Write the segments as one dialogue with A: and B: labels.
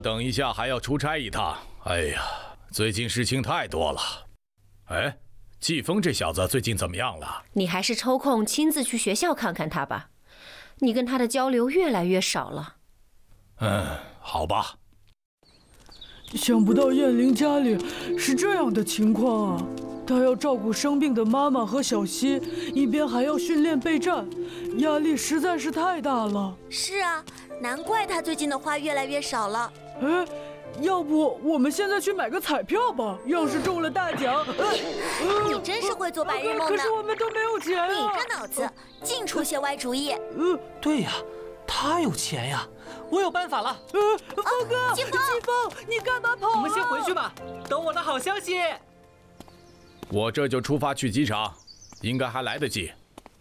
A: 等一下还要出差一趟。哎呀，最近事情太多了。哎，季风这小子最近怎么样了？
B: 你还是抽空亲自去学校看看他吧，你跟他的交流越来越少了。
A: 好吧。
C: 想不到燕玲家里是这样的情况啊！她要照顾生病的妈妈和小希，一边还要训练备战，压力实在是太大了。
D: 是啊，难怪她最近的话越来越少了。
C: 哎，要不我们现在去买个彩票吧？要是中了大奖，
D: 你真是会做白日梦
C: 可
D: 呢。
C: 是我们都没有钱啊！
D: 你这脑子净出些歪主意。
E: 对呀，他有钱呀。我有办法了。
C: 峰哥，季风，你干嘛跑啊？
E: 我们先回去吧，等我的好消息。
A: 我这就出发去机场，应该还来得及。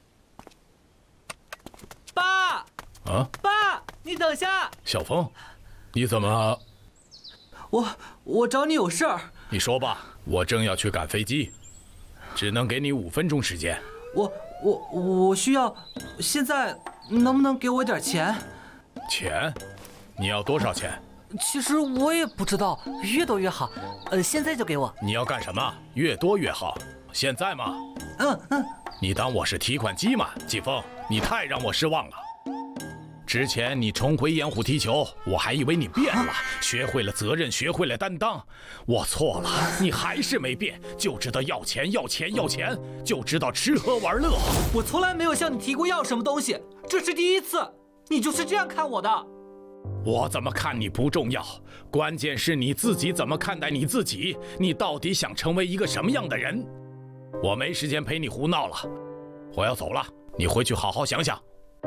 E: 爸！
A: 啊！
E: 爸，你等下。
A: 小峰，你怎么？
E: 我找你有事儿。
A: 你说吧，我正要去赶飞机，只能给你5分钟时间。
E: 我需要，现在能不能给我点钱？
A: 钱？你要多少钱？
E: 其实我也不知道，越多越好。现在就给我。
A: 你要干什么？越多越好。现在吗？
E: 嗯。
A: 你当我是提款机吗？季风，你太让我失望了。之前你重回盐湖踢球，我还以为你变了，学会了责任，学会了担当。我错了，你还是没变，就知道要钱，就知道吃喝玩乐。
E: 我从来没有向你提过要什么东西，这是第一次。你就是这样看我的。
A: 我怎么看你不重要，关键是你自己怎么看待你自己。你到底想成为一个什么样的人？我没时间陪你胡闹了，我要走了，你回去好好想想。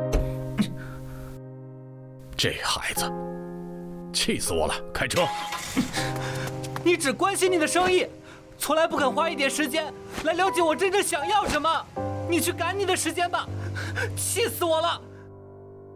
A: 这孩子，气死我了！开车。
E: 你只关心你的生意，从来不肯花一点时间来了解我真正想要什么。你去赶你的时间吧，气死我了！